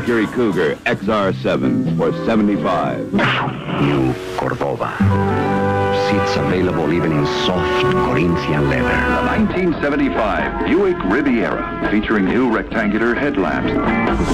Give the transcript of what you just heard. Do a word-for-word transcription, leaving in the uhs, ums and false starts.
Mercury Cougar X R seven for seventy-five. New Cordova. Seats available even in soft Corinthian leather. The nineteen seventy-five Buick Riviera, featuring new rectangular headlamps.